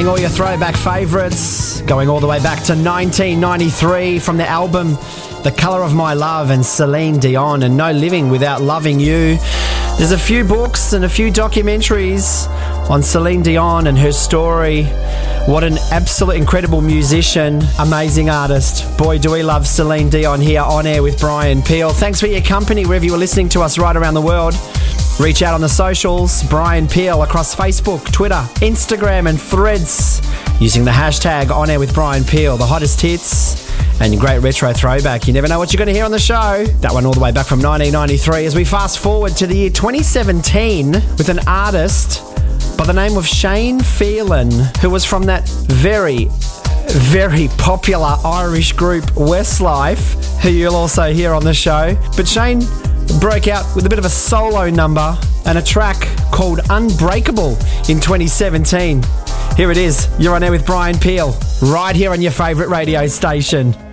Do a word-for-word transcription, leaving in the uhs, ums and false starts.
playing all your throwback favourites, going all the way back to nineteen ninety-three from the album The Colour of My Love and Celine Dion and No Living Without Loving You. There's a few books and a few documentaries on Celine Dion and her story. What an absolute incredible musician, amazing artist. Boy, do we love Celine Dion here on air with Brian Peel. Thanks for your company wherever you are listening to us right around the world. Reach out on the socials, Brian Peel, across Facebook, Twitter, Instagram and Threads, using the hashtag On Air with Brian Peel. The hottest hits and great retro throwback. You never know what you're going to hear on the show. That one all the way back from nineteen ninety-three as we fast forward to the year twenty seventeen with an artist by the name of Shane Phelan, who was from that very, very popular Irish group Westlife, who you'll also hear on the show. But Shane broke out with a bit of a solo number and a track called Unbreakable in twenty seventeen. Here it is. You're on air with Brian Peel, right here on your favourite radio station.